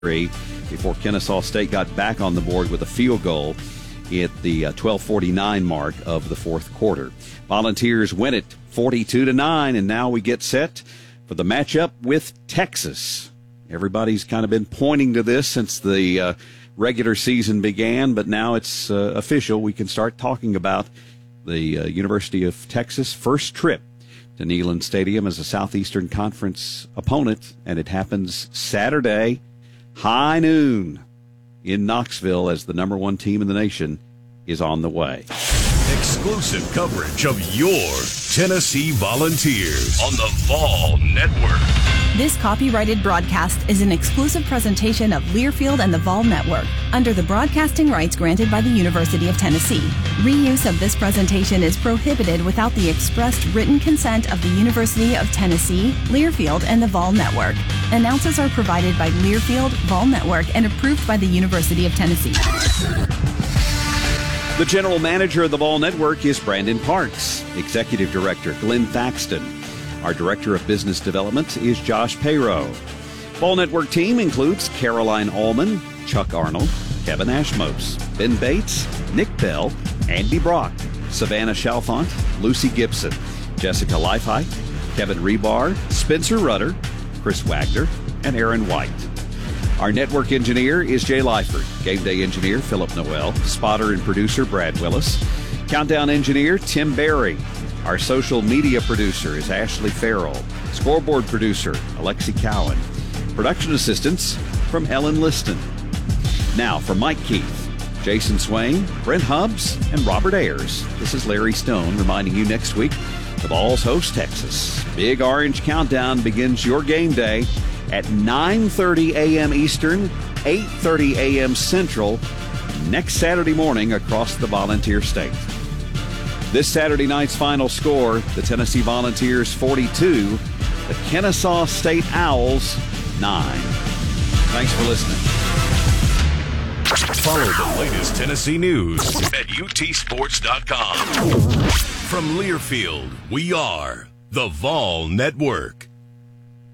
before Kennesaw State got back on the board with a field goal at the 12:49 mark of the fourth quarter. Volunteers win it 42-9, and now we get set for the matchup with Texas. Everybody's kind of been pointing to this since the regular season began, but now it's official. We can start talking about the University of Texas first trip to Neyland Stadium as a Southeastern Conference opponent, and it happens Saturday, high noon in Knoxville, as the number one team in the nation is on the way. Exclusive coverage of your Tennessee Volunteers on the Vol Network. This copyrighted broadcast is an exclusive presentation of Learfield and the Vol Network under the broadcasting rights granted by the University of Tennessee. Reuse of this presentation is prohibited without the expressed written consent of the University of Tennessee, Learfield, and the Vol Network. Announces are provided by Learfield, Vol Network, and approved by the University of Tennessee. The general manager of the Vol Network is Brandon Parks. Executive director Glenn Thaxton. Our director of business development is Josh Payro. Vol Network team includes Caroline Allman, Chuck Arnold, Kevin Ashmos, Ben Bates, Nick Bell, Andy Brock, Savannah Chalfant, Lucy Gibson, Jessica Leifheit, Kevin Rebar, Spencer Rudder, Chris Wagner, and Aaron White. Our network engineer is Jay Lyford, game day engineer Philip Noel, spotter and producer Brad Willis, countdown engineer Tim Barry. Our social media producer is Ashley Farrell, scoreboard producer Alexi Cowan, production assistance from Ellen Liston. Now for Mike Keith, Jason Swain, Brent Hubbs, and Robert Ayers, this is Larry Stone reminding you next week the Vols host Texas. Big Orange Countdown begins your game day at 9:30 a.m. Eastern, 8:30 a.m. Central, next Saturday morning across the Volunteer State. This Saturday night's final score, the Tennessee Volunteers 42, the Kennesaw State Owls 9. Thanks for listening. Follow the latest Tennessee news at utsports.com. From Learfield, we are the Vol Network.